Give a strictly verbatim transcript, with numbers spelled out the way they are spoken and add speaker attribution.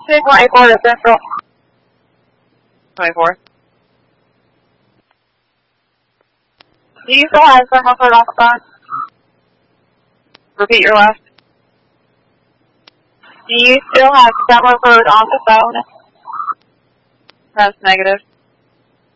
Speaker 1: twenty-four to Central.
Speaker 2: twenty-four.
Speaker 1: Do you still have thermal code on the phone?
Speaker 2: Repeat your last.
Speaker 1: Do you still have thermal code on the phone?
Speaker 2: That's negative.